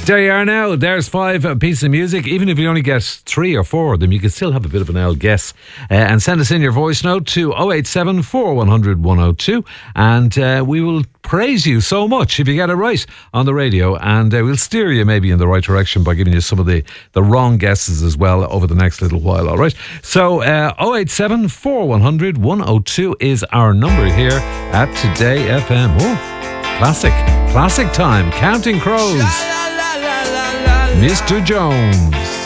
There you are now. There's 5 pieces of music. Even if you only get 3 or 4 of them, you can still have a bit of an L guess. And send us in your voice note to 087 4100 102. And we will praise you so much if you get it right on the radio. And we'll steer you maybe in the right direction by giving you some of the wrong guesses as well over the next little while. All right. So 087 4100 102 is our number here at Today FM. Oh, classic time. Counting Crows. Mr. Jones.